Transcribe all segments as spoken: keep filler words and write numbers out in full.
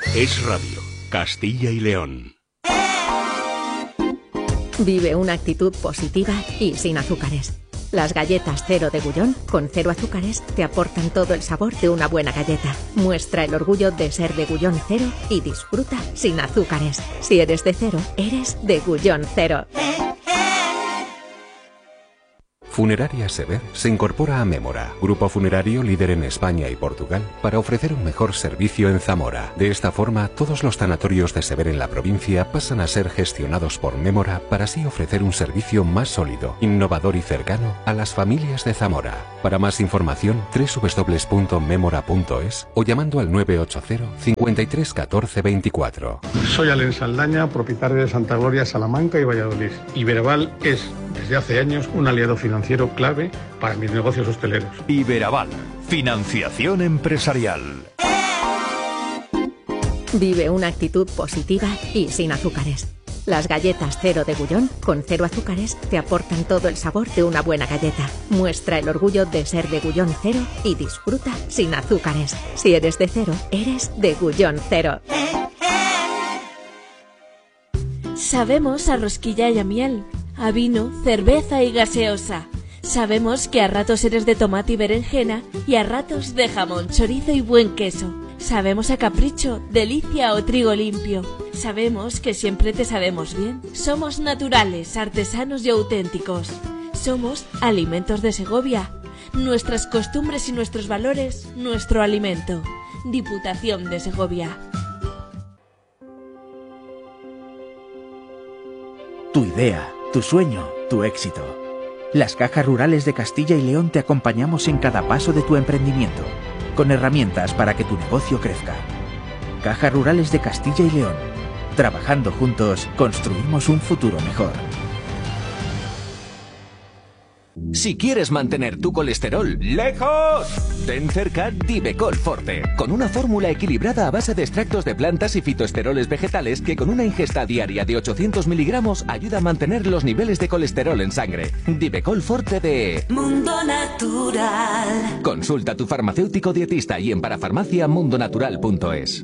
Es Radio, Castilla y León. Vive una actitud positiva y sin azúcares. Las galletas Cero de Gullón, con cero azúcares, te aportan todo el sabor de una buena galleta. Muestra el orgullo de ser de Gullón Cero y disfruta sin azúcares. Si eres de cero, eres de Gullón Cero. Funeraria Sever se incorpora a Mémora, grupo funerario líder en España y Portugal, para ofrecer un mejor servicio en Zamora. De esta forma, todos los tanatorios de Sever en la provincia pasan a ser gestionados por Mémora para así ofrecer un servicio más sólido, innovador y cercano a las familias de Zamora. Para más información, doble u doble u doble u punto memora punto es o llamando al nueve ocho cero, cincuenta y tres, catorce, veinticuatro. Soy Alen Saldaña, propietario de Santa Gloria, Salamanca y Valladolid. Iberaval es, desde hace años, un aliado financiero clave para mis negocios hosteleros. Iberaval, financiación empresarial. Vive una actitud positiva y sin azúcares. Las galletas Cero de Gullón, con cero azúcares, te aportan todo el sabor de una buena galleta. Muestra el orgullo de ser de Gullón Cero y disfruta sin azúcares. Si eres de cero, eres de Gullón Cero. Sabemos a rosquilla y a miel, a vino, cerveza y gaseosa. Sabemos que a ratos eres de tomate y berenjena y a ratos de jamón, chorizo y buen queso. Sabemos a capricho, delicia o trigo limpio. Sabemos que siempre te sabemos bien. Somos naturales, artesanos y auténticos. Somos Alimentos de Segovia. Nuestras costumbres y nuestros valores, nuestro alimento. Diputación de Segovia. Tu idea, tu sueño, tu éxito. Las Cajas Rurales de Castilla y León te acompañamos en cada paso de tu emprendimiento, con herramientas para que tu negocio crezca. Cajas Rurales de Castilla y León. Trabajando juntos, construimos un futuro mejor. Si quieres mantener tu colesterol lejos, ten cerca Divecol Forte, con una fórmula equilibrada a base de extractos de plantas y fitoesteroles vegetales que con una ingesta diaria de ochocientos miligramos ayuda a mantener los niveles de colesterol en sangre. Divecol Forte de Mundo Natural. Consulta a tu farmacéutico dietista y en parafarmacia mundonatural punto es.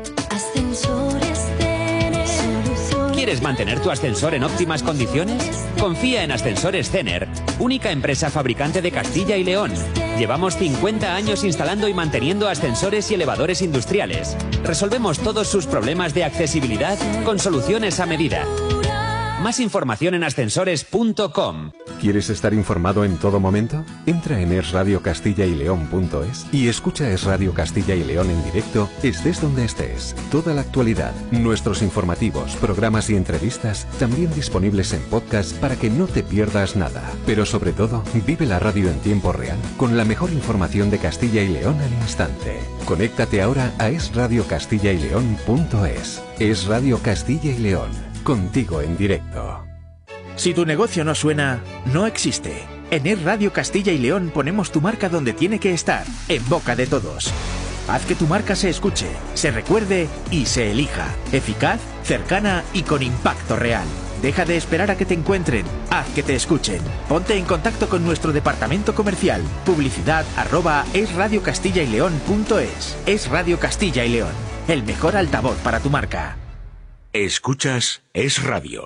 ¿Quieres mantener tu ascensor en óptimas condiciones? Confía en Ascensores Cener, única empresa fabricante de Castilla y León. Llevamos cincuenta años instalando y manteniendo ascensores y elevadores industriales. Resolvemos todos sus problemas de accesibilidad con soluciones a medida. Más información en ascensores punto com. ¿Quieres estar informado en todo momento? Entra en es radio castilla y león punto es y escucha Es Radio Castilla y León en directo, estés donde estés. Toda la actualidad, nuestros informativos, programas y entrevistas, también disponibles en podcast para que no te pierdas nada. Pero sobre todo, vive la radio en tiempo real, con la mejor información de Castilla y León al instante. Conéctate ahora a es radio castilla y león punto es. Es Radio Castilla y León. Contigo en directo. Si tu negocio no suena, no existe. En Es Radio Castilla y León ponemos tu marca donde tiene que estar, en boca de todos. Haz que tu marca se escuche, se recuerde y se elija. Eficaz, cercana y con impacto real. Deja de esperar a que te encuentren, haz que te escuchen. Ponte en contacto con nuestro departamento comercial. Publicidad arroba es radio castilla y león punto es. Es Radio Castilla y León, el mejor altavoz para tu marca. Escuchas Es Radio.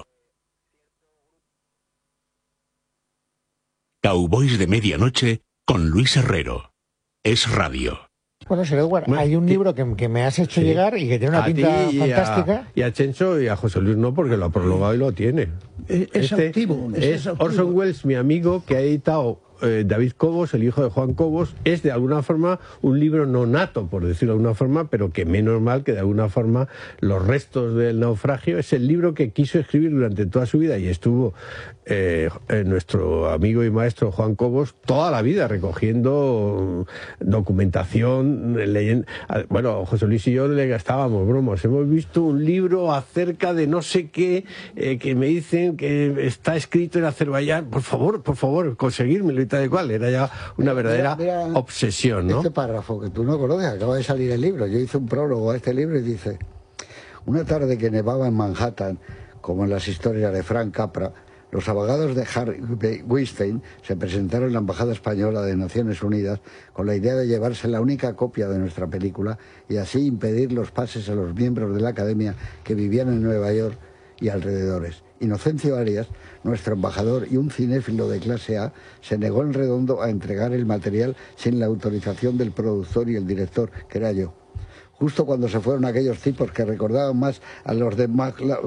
Cowboys de Medianoche con Luis Herrero. Es Radio. Bueno, Sir Edward, bueno, hay un libro que, que me has hecho sí. llegar y que tiene una a pinta y fantástica. A, y a Chencho y a José Luis no, porque lo ha prologado y lo tiene. Es, es este activo. Es, es Orson Welles, mi amigo, que ha editado eh, David Cobos, el hijo de Juan Cobos. Es de alguna forma un libro no nato, por decirlo de alguna forma, pero que menos mal que de alguna forma los restos del naufragio. Es el libro que quiso escribir durante toda su vida y estuvo eh, eh, nuestro amigo y maestro Juan Cobos toda la vida recogiendo documentación, leyendo. Bueno, José Luis y yo le gastábamos bromas. Hemos visto un libro acerca de no sé qué, eh, que me dicen que está escrito en Azerbaiyán. Por favor, por favor, conseguírmelo y tal y cual. Era ya una verdadera mira, mira, obsesión, ¿no? Este párrafo que tú no conoces, acaba de salir el libro. Yo hice un prólogo a este libro y dice: una tarde que nevaba en Manhattan, como en las historias de Frank Capra, Los abogados de Harry Weinstein se presentaron en la Embajada Española de Naciones Unidas con la idea de llevarse la única copia de nuestra película y así impedir los pases a los miembros de la Academia que vivían en Nueva York y alrededores. Inocencio Arias, nuestro embajador y un cinéfilo de clase A, se negó en redondo a entregar el material sin la autorización del productor y el director, que era yo. Justo cuando se fueron aquellos tipos que recordaban más a los de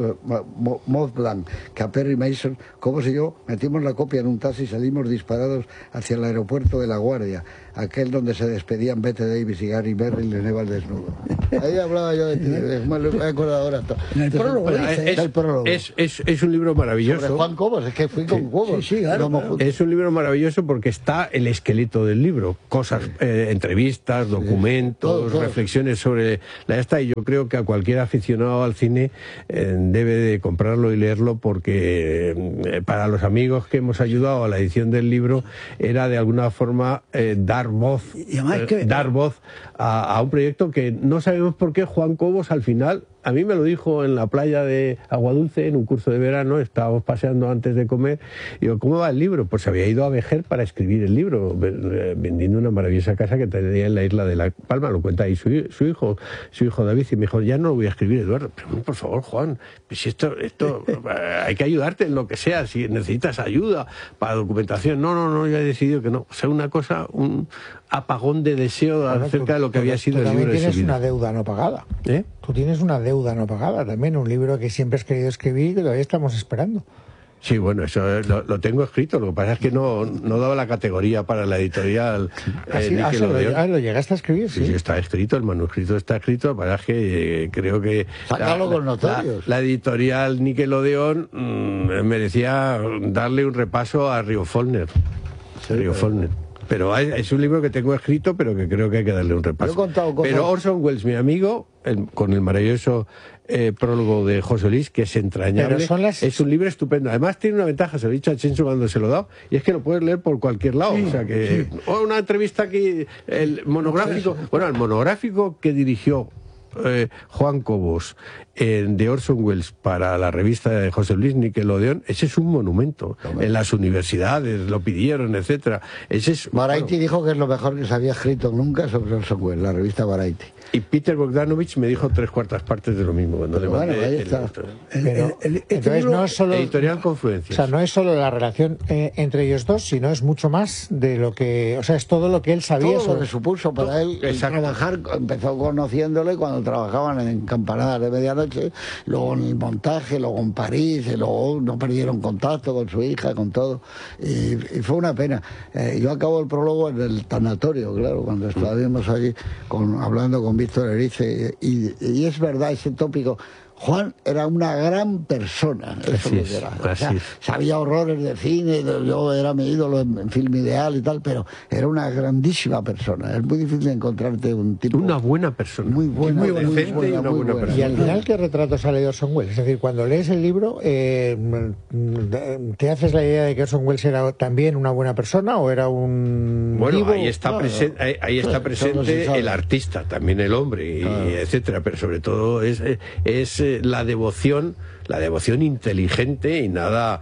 Mont Blanc que a Perry Mason, Cobos y yo metimos la copia en un taxi y salimos disparados hacia el aeropuerto de La Guardia, aquel donde se despedían Bette Davis y Gary Merrill de Neva al desnudo. Ahí hablaba yo de ti, me he acordado ahora. En el prólogo, es, es, el prólogo. Es, es, es un libro maravilloso. Sobre Juan Cobos, es que fui con sí, Cobos. Sí, sí, claro, claro. Es un libro maravilloso porque está el esqueleto del libro, cosas, eh, entrevistas, documentos, sí, todo, todo. reflexiones sobre la esta, y yo creo que a cualquier aficionado al cine eh, debe de comprarlo y leerlo porque eh, para los amigos que hemos ayudado a la edición del libro era de alguna forma eh, dar voz, eh, que... dar voz a, a un proyecto que no sabemos por qué Juan Cobos al final. A mí me lo dijo en la playa de Aguadulce, en un curso de verano, estábamos paseando antes de comer, y digo, ¿cómo va el libro? Pues se había ido a Vejer para escribir el libro, vendiendo una maravillosa casa que tenía en la isla de La Palma, lo cuenta ahí su, su hijo, su hijo David, y me dijo, ya no lo voy a escribir, Eduardo. Pero por favor, Juan, si esto, esto hay que ayudarte en lo que sea, si necesitas ayuda para documentación. No, no, no, yo he decidido que no. O sea, una cosa, un apagón de deseo bueno, acerca tú, de lo que había sido el libro de su vida. Tú tienes una deuda no pagada. ¿Eh? Tú tienes una deuda no pagada también, un libro que siempre has querido escribir y que todavía estamos esperando. Sí, bueno, eso lo, lo tengo escrito, lo que pasa es que no, no daba la categoría para la editorial eh, ¿sí? ah, lo, ah, lo llegaste a escribir, sí. Sí, está escrito, el manuscrito está escrito, lo que pasa es que eh, creo que la, con la, la editorial Nickelodeon mmm, merecía darle un repaso a Rio Follner. Sí, Rio Follner. Pero es un libro que tengo escrito, pero que creo que hay que darle un repaso. Pero Orson Welles, mi amigo, el, con el maravilloso eh, prólogo de José Luis, que es entrañable, las... es un libro estupendo. Además tiene una ventaja, se lo he dicho a Chencho cuando se lo he dado, y es que lo puedes leer por cualquier lado. Sí, o sea que sí. O una entrevista aquí, el monográfico, sí, sí. bueno, el monográfico que dirigió Eh, Juan Cobos eh, de Orson Welles para la revista de José Luis Nickelodeon, ese es un monumento. Toma. En las universidades lo pidieron, etcétera. Ese es, Variety bueno, dijo que es lo mejor que se había escrito nunca sobre Orson Welles, la revista Variety. Y Peter Bogdanovich me dijo tres cuartas partes de lo mismo cuando Pero le mandé bueno, ahí está. El, el, el, el, entonces no es solo editorial Confluencia. O sea, no es solo la relación eh, entre ellos dos, sino es mucho más de lo que, o sea, es todo lo que él sabía todo sobre... lo que supuso para todo, él, él trabajar. Empezó conociéndole cuando trabajaban en campanadas de medianoche, luego en el montaje, luego en París, y luego no perdieron contacto con su hija, con todo, y, y fue una pena. Eh, yo acabo el prólogo en el tanatorio, claro, cuando estábamos allí con, hablando con Víctor Erice, y, y es verdad ese tópico. Juan era una gran persona, eso es, era. O sea, sabía horrores de cine, yo era mi ídolo en, en Film Ideal y tal, pero era una grandísima persona. Es muy difícil encontrarte un tipo... Una buena persona. Muy buena, muy, muy, muy buena, y una muy buena buena. persona. Y al final, ¿qué retrato sale de Orson Welles? Es decir, cuando lees el libro, eh, ¿te haces la idea de que Orson Welles era también una buena persona o era un... Bueno, vivo? ahí está, no, presen ahí, ahí está presente el artista, también el hombre, y, claro. etcétera, pero sobre todo es, es la devoción la devoción inteligente y nada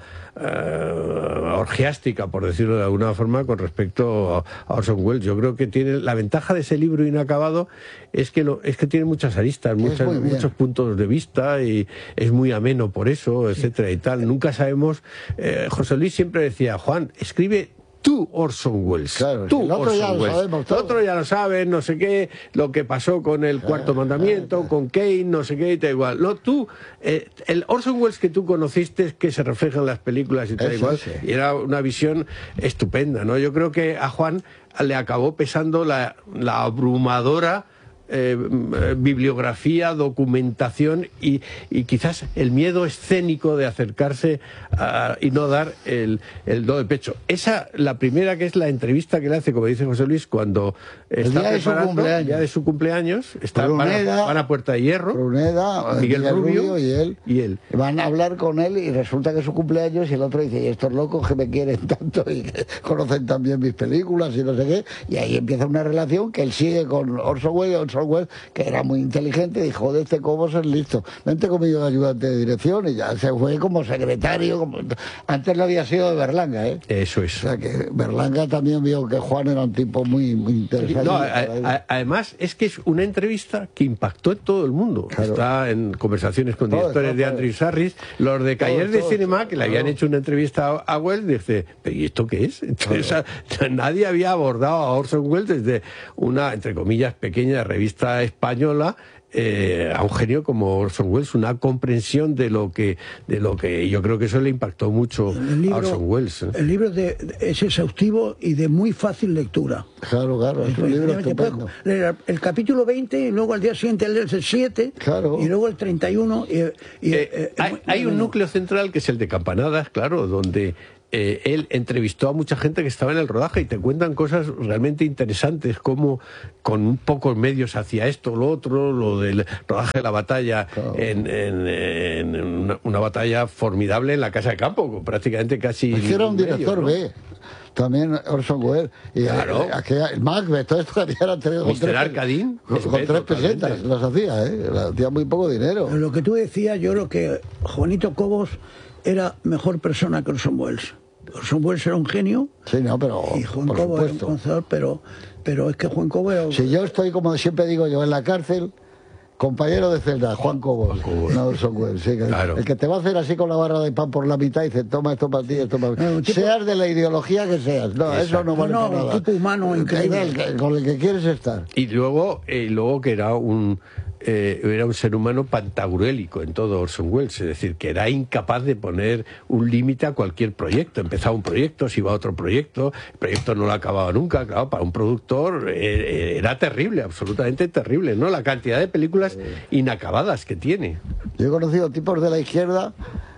uh, orgiástica, por decirlo de alguna forma, con respecto a, a Orson Welles. Yo creo que tiene la ventaja de ese libro inacabado es que lo, es que tiene muchas aristas, muchas, muchos puntos de vista, y es muy ameno por eso, etcétera, y tal. Nunca sabemos. eh, José Luis siempre decía, Juan, escribe tú Orson Welles, claro, tú el otro Orson ya lo Welles. sabemos todo. El otro ya lo saben, no sé qué, lo que pasó con el claro, Cuarto Mandamiento, claro, claro. con Kane, no sé qué, y tal igual. No, tú, eh, el Orson Welles que tú conociste, que se refleja en las películas y tal Eso, igual, sí. y era una visión estupenda, ¿no? Yo creo que a Juan le acabó pesando la, la abrumadora Eh, bibliografía, documentación y, y quizás el miedo escénico de acercarse a, y no dar el, el do de pecho. Esa, la primera, que es la entrevista que le hace, como dice José Luis, cuando el está día preparando de ya de su cumpleaños, está, Bruneda, van, a, van a Puerta de Hierro, Bruneda, Miguel, Miguel Rubio, Rubio y él, y él van a hablar con él y resulta que es su cumpleaños y el otro dice, y estos locos que me quieren tanto y que conocen también mis películas y no sé qué, y ahí empieza una relación que él sigue con Orson Welles. Orson Welles, que era muy inteligente, dijo, joder, este Cobos es listo, vente conmigo de ayudante de dirección, y ya se fue como secretario, como... antes lo había sido de Berlanga, ¿eh? Eso es. O sea que Berlanga también vio que Juan era un tipo muy, muy interesante. No, a, a, además es que es una entrevista que impactó en todo el mundo. Claro. Está en conversaciones con todo, directores todo, de Andrew Sarris, los de Cahiers de Cinema, todo, que le habían claro. hecho una entrevista a, a Welles, dice, ¿pero y esto qué es? Entonces, claro. nadie había abordado a Orson Welles desde una, entre comillas, pequeña revista española, Eh, a un genio como Orson Welles, una comprensión de lo que de lo que yo creo que eso le impactó mucho libro, a Orson Welles. ¿eh? El libro de, de, es exhaustivo y de muy fácil lectura. Claro, claro, es un libro estupendo. Leer el capítulo veinte y luego al día siguiente leer el siete, claro. y luego el treinta y uno. Y, y, eh, eh, hay muy, hay muy un núcleo central que es el de Campanadas, claro, donde Eh, él entrevistó a mucha gente que estaba en el rodaje y te cuentan cosas realmente interesantes, como con pocos medios hacía esto, lo otro, lo del rodaje de la batalla, claro. en, en, en una, una batalla formidable en la Casa de Campo, prácticamente casi... Es que era un director medios, ¿no? B. También Orson Welles, y claro. eh, aquella, el Macbeth, todo esto que hacía era tres, mister Arcadín, con, con tres pesetas, las hacía, ¿eh? Hacía muy poco dinero. Lo que tú decías, yo creo que Juanito Cobos era mejor persona que Orson Welles. Orson Welles era un genio. Sí, no, pero. Y Juan Cobos era un conocedor, pero, pero es que Juan Cobos era... Si yo estoy, como siempre digo yo, en la cárcel, compañero de celda, Juan Cobos, Juan Cobos. No Orson Welles, sí, claro. El que te va a hacer así con la barra de pan por la mitad y dice, toma esto para ti, esto para ti. No, tipo... Seas de la ideología que seas. No, exacto. Eso no vale no, no, para nada. Un tipo humano increíble. El que, con el que quieres estar. Y luego, eh, luego que era un... Eh, era un ser humano pantagruélico en todo Orson Welles, es decir, que era incapaz de poner un límite a cualquier proyecto. Empezaba un proyecto, se iba a otro proyecto, el proyecto no lo acababa nunca. Claro, para un productor eh, era terrible, absolutamente terrible, ¿no? La cantidad de películas inacabadas que tiene. Yo he conocido tipos de la izquierda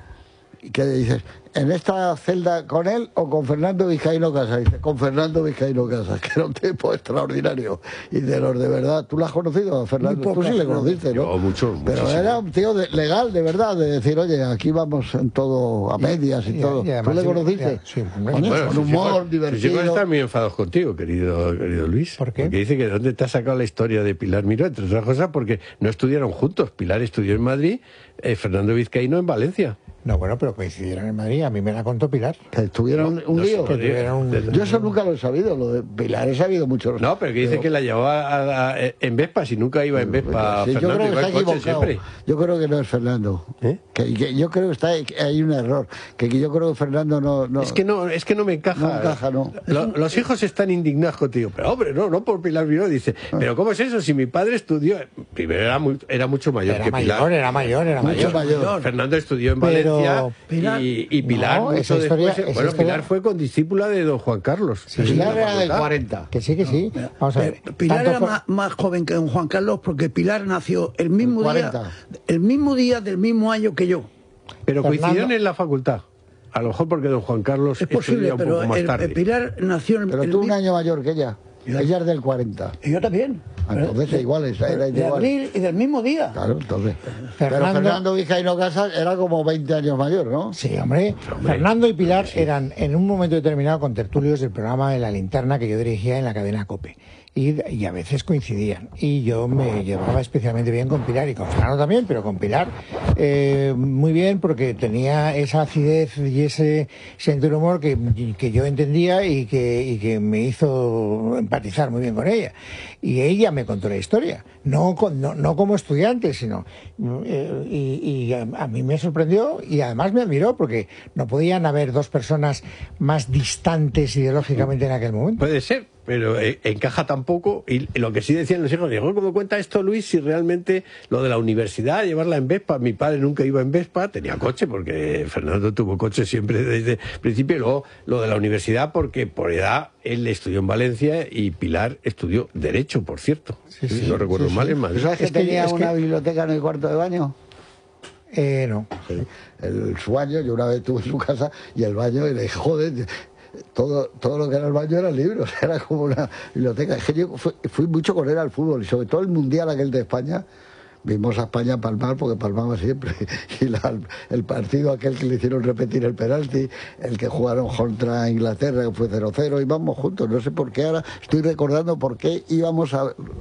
que dices, ¿en esta celda con él o con Fernando Vizcaíno Casas? Dice, con Fernando Vizcaíno Casas, que era un tipo extraordinario. Y de los de verdad, ¿tú lo has conocido, Fernando? Tú sí le conociste, ¿no? Yo, mucho, Pero muchísimo. Era un tío de, legal, de verdad, de decir, oye, aquí vamos en todo, a medias y, y todo. Y ¿Tú le conociste? Sí, con, bueno, con humor, hijos, divertido. Sus hijos están muy enfadados contigo, querido, querido Luis. ¿Por qué? Porque dice que de dónde te has sacado la historia de Pilar Miró, entre otras cosas, porque no estudiaron juntos. Pilar estudió en Madrid, eh, Fernando Vizcaíno en Valencia. No, bueno, pero coincidieron en Madrid, a mí me la contó Pilar. Que estuvieron no, un no lío. Que tuvieron un... Yo eso nunca lo he sabido, lo de Pilar he sabido mucho. No, pero que dice pero... que la llevaba a, a, a, en Vespa, si nunca iba en Vespa. Sí, Fernando, yo creo que está equivocado. Siempre. Yo creo que no es Fernando. ¿Eh? Que, que yo creo que está hay un error. Que, que yo creo que Fernando no, no... Es que no, es que no me encaja. No encaja, no. Lo, los hijos están indignados contigo. Pero hombre, no, no por Pilar Miró. Dice, pero ¿cómo es eso? Si mi padre estudió, primero era, muy, era mucho mayor era que mayor, Pilar. Era mayor, era mayor, mucho mayor. Fernando estudió en pero Valencia. Pilar, y, y Pilar no, mucho historia, después. Bueno, historia... Pilar fue condiscípula de don Juan Carlos. Sí, Pilar era del cuarenta. Que sí, que sí. No, Vamos a ver. Pilar era por... más, más joven que don Juan Carlos porque Pilar nació el mismo día, el mismo día del mismo año que yo. Pero Fernando... coincidieron en la facultad. A lo mejor porque don Juan Carlos es posible, un pero poco más el, tarde. El Pilar nació en pero el tú mismo... un año mayor que ella. Ella es del cuarenta. Y yo también. Entonces de, iguales, era de igual. abril y del mismo día. Claro, entonces. Fernando... Pero Fernando Vizcaíno Casas era como veinte años mayor, ¿no? Sí, hombre. hombre. Fernando y Pilar sí. eran en un momento determinado contertulios del programa de La Linterna que yo dirigía en la cadena COPE. Y, y a veces coincidían. Y yo me llevaba especialmente bien con Pilar y con Fernando también, pero con Pilar eh, muy bien porque tenía esa acidez y ese sentido de humor que, que yo entendía y que, y que me hizo empatizar muy bien con ella. Y ella me contó la historia, no, con, no, no como estudiante, sino... Eh, y y a, a mí me sorprendió y además me admiró porque no podían haber dos personas más distantes ideológicamente en aquel momento. Puede ser. Pero eh, encaja tampoco, y lo que sí decían los hijos, digo, ¿cómo cuenta esto Luis si realmente lo de la universidad, llevarla en Vespa? Mi padre nunca iba en Vespa, tenía coche, porque Fernando tuvo coche siempre desde el principio, y luego lo de la universidad, porque por edad él estudió en Valencia y Pilar estudió Derecho, por cierto, sí, si sí, no recuerdo sí, mal, sí. en Madrid. ¿Sabes que es que, tenía es una que... biblioteca en el cuarto de baño? Eh, no. Sí. El, su baño, yo una vez estuve en su casa, y el baño, y le dije, joder... Todo, todo lo que era el baño eran libros, era como una biblioteca. Es que yo fui, fui mucho con él al fútbol, y sobre todo el mundial aquel de España. Vimos a España palmar porque palmaba siempre. Y la, el partido aquel que le hicieron repetir el penalti, el que jugaron contra Inglaterra, que fue cero cero, íbamos juntos. No sé por qué ahora estoy recordando por qué íbamos a...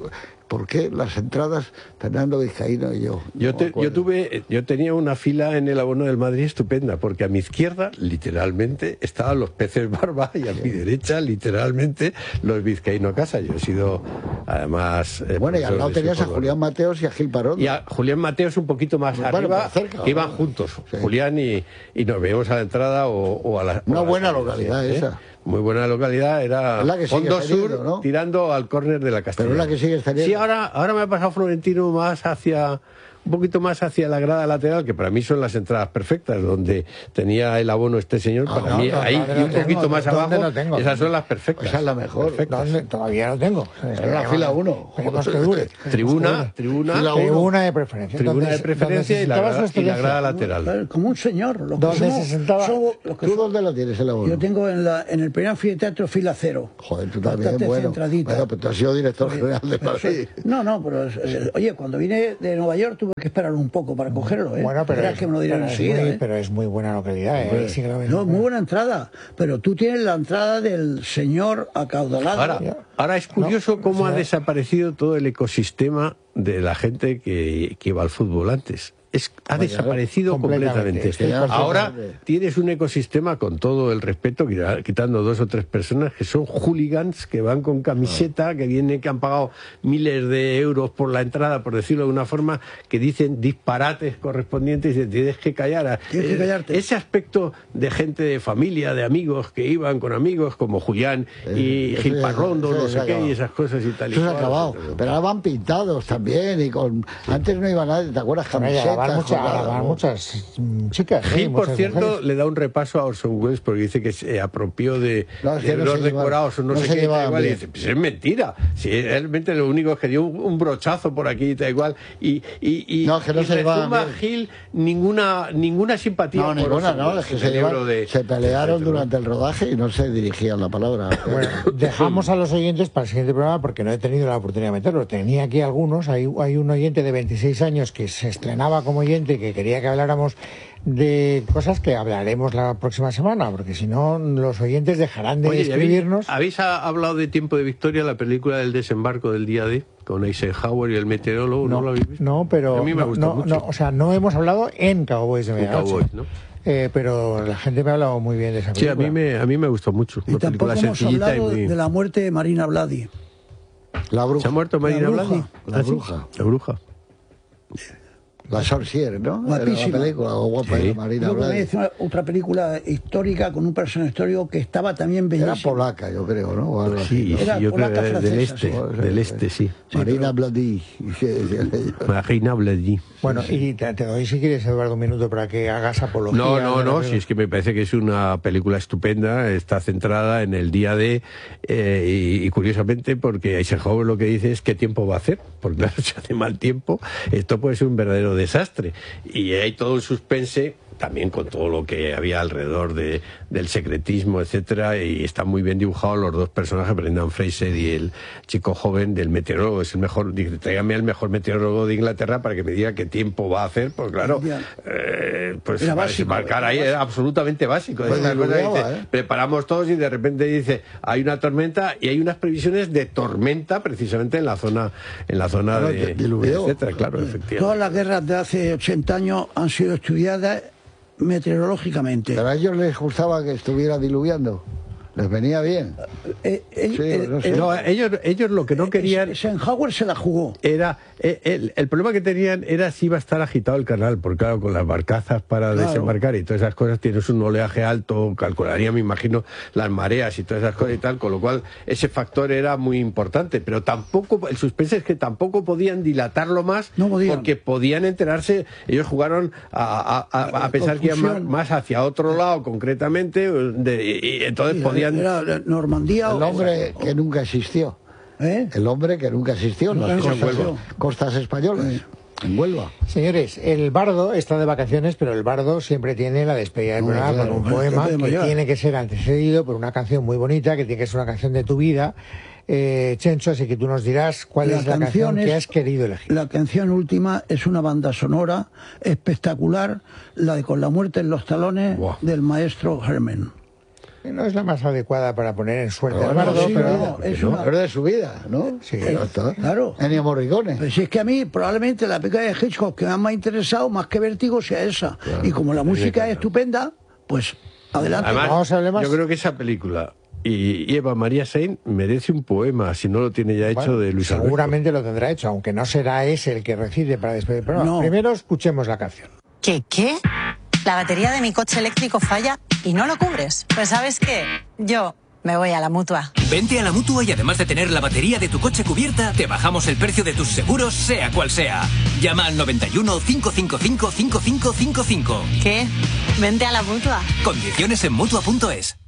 ¿por qué las entradas Fernando Vizcaíno y yo? Yo, te, yo tuve, yo tenía una fila en el abono del Madrid estupenda, porque a mi izquierda, literalmente, estaban los peces barba y a mi derecha, literalmente, los Vizcaíno Casa. Yo he sido, además... Eh, bueno, y al lado tenías a Julián Mateos y a Gil Parón. Y a Julián Mateos un poquito más bueno, arriba, cerca, que iban juntos, sí. Julián y, y nos veíamos a la entrada o, o a la... Una a la buena salida, localidad ¿eh? esa. Muy buena localidad, era Fondo Sur, ¿no? Tirando al córner de la Castellana. Pero es la que sigue estaría... Sí, ahora, ahora me ha pasado Florentino más hacia... un poquito más hacia la grada lateral, que para mí son las entradas perfectas, donde tenía el abono este señor, ah, para no, mí no, ahí y un poquito tengo, más abajo, esas son las perfectas. Esa es la mejor. Todavía no tengo. Es la fila uno. Que dure. Tribuna, tribuna, fila tribuna de preferencia. Tribuna donde, de preferencia y la, grada, y la grada lateral. Como un señor. Los ¿Dónde somos, se sentaba? Somos, los que ¿Tú somos, dónde lo tienes el abono? Yo tengo en, la, en el primer anfiteatro fila cero. Joder, tú también, bueno. Bueno, pero tú has sido director general de Madrid. No, no, pero eh, oye, cuando vine de Nueva York tuve que esperar un poco para cogerlo, ¿eh? Bueno, pero, es, que me lo dirán pero, enseguida, es muy, ¿eh? pero es muy buena localidad, ¿eh? Pues, sí que lo no, muy buena entrada, pero tú tienes la entrada del señor acaudalado. Ahora, ahora es curioso no, cómo o sea, ha desaparecido todo el ecosistema de la gente que, que iba al fútbol antes. Es, ha Vaya, completamente. completamente. Sí, ahora tienes un ecosistema, con todo el respeto, quitando dos o tres personas que son hooligans, que van con camiseta, que vienen, que han pagado miles de euros por la entrada, por decirlo de una forma, que dicen disparates correspondientes y tienes que callar. Tienes que callarte. Ese aspecto de gente de familia, de amigos, que iban con amigos como Julián y eh, Gil Parrondo, no sé qué, y esas cosas y tal. Eso se ha acabado. Pero ahora van pintados también, y con antes no iba nadie, ¿te acuerdas? Camisetas. Muchas, muchas chicas. Gil, ¿eh? por muchas cierto, mujeres. le da un repaso a Orson Welles porque dice que se apropió de, no, es que de no los se decorados o no, no sé qué, tal igual, y dice, pues es mentira. Si realmente lo único es que dio un, un brochazo por aquí y tal igual. Y, y, y, no, que no y se resuma Gil ninguna, ninguna simpatía. No, por ninguna, Orson no. Welles, Es que se, lleva, de, se pelearon durante el rodaje y no se dirigían la palabra. Bueno, dejamos a los oyentes para el siguiente programa porque no he tenido la oportunidad de meterlo. Tenía aquí algunos. Hay, hay un oyente de veintiséis años que se estrenaba como oyente y que quería que habláramos de cosas que hablaremos la próxima semana, porque si no los oyentes dejarán de Oye, escribirnos. ¿Habéis, ¿Habéis hablado de Tiempo de Victoria, la película del desembarco del día D, con Eisenhower y el meteorólogo? No, ¿no lo habéis visto? No, pero a mí me no, gusta no, mucho. No, o sea, no hemos hablado en Cowboys de Medianoche. Cowboys, ¿no? Eh, pero la gente me ha hablado muy bien de esa película. Sí, a mí me, a mí me gustó mucho. Y tampoco hemos hablado y muy... de la muerte de Marina Bladi. La bruja. ¿Se ha muerto Marina Bladi? La bruja. La bruja. La Sorcier, ¿no? Guapísima. La película, guapa, sí. Marina Bladi. Es una, otra película histórica con un personaje histórico que estaba también bellísimo. Era polaca, yo creo, ¿no? O algo sí, así, ¿no? Sí, yo creo que francesa, del este, sí. del este, sí. sí Marina pero... Bladi. Marina Bladi. Bueno, y te, te doy, si quieres, Eduardo, un minuto para que hagas apología. No, no, no, si es que me parece que es una película estupenda, está centrada en el día de, eh, y, y curiosamente, porque Eisenhower lo que dice es qué tiempo va a hacer, porque claro, si hace mal tiempo, esto puede ser un verdadero desastre. Y hay todo el suspense, también con todo lo que había alrededor de, del secretismo, etcétera, y están muy bien dibujados los dos personajes, Brendan Fraser y el chico joven del meteorólogo. Es el mejor, tráigame al mejor meteorólogo de Inglaterra para que me diga qué tiempo va a hacer, porque claro, eh, pues era para básico, marcar ahí era absolutamente básico. Pues cosa, dice, ¿eh? Preparamos todos y de repente dice, hay una tormenta y hay unas previsiones de tormenta precisamente en la zona, en la zona claro, de, de etcétera, claro, efectivamente. Todas las guerras de hace ochenta años han sido estudiadas meteorológicamente. Pero a ellos les gustaba que estuviera diluviando. Les venía bien. Eh, eh, sí, eh, no sé. no, ellos, ellos lo que no querían... Eisenhower se la jugó. Era, eh, el, el problema que tenían era si iba a estar agitado el canal, porque claro, con las barcazas para claro. desembarcar y todas esas cosas, tienes un oleaje alto, calcularía, me imagino, las mareas y todas esas cosas y tal, con lo cual ese factor era muy importante, pero tampoco, el suspense es que tampoco podían dilatarlo más, no podían. porque podían enterarse, ellos jugaron a, a, a, a pensar que iban más, más hacia otro lado, concretamente, de, y, y entonces sí, podían... Era Normandía el hombre o... que nunca existió. ¿Eh? El hombre que nunca existió en las costas, costas españolas. ¿Eh? En Huelva. Señores, el bardo está de vacaciones, pero el bardo siempre tiene la despedida del programa claro, con un poema que llevar. tiene que ser antecedido por una canción muy bonita, que tiene que ser una canción de tu vida. Eh, Chencho, así que tú nos dirás cuál la es la canción, canción es, que has querido elegir. La canción última es una banda sonora espectacular, la de Con la muerte en los talones wow. del maestro Hermen. no es la más adecuada para poner en suerte No, al bardo, no, sí, pero no, es una- Pero de su vida, ¿no? Sí. Pero está. Claro. Ennio Morricone. Pero si es que a mí probablemente la película de Hitchcock que más me ha interesado, más que Vértigo, sea esa. Y como la música es estupenda, pues adelante. Además, yo creo que esa película y Eva María Saint merece un poema, si no lo tiene ya hecho, Bueno, de Luis Alberto. seguramente lo tendrá hecho, aunque no será ese el que recite para despedir el programa. No. Primero escuchemos la canción. ¿Qué, qué? La batería de mi coche eléctrico falla y no lo cubres. Pues ¿sabes qué? Yo me voy a la Mutua. Vente a la Mutua y además de tener la batería de tu coche cubierta, te bajamos el precio de tus seguros, sea cual sea. Llama al noventa y uno, cinco cinco cinco, cinco cinco cinco cinco. ¿Qué? Vente a la Mutua. Condiciones en Mutua punto es.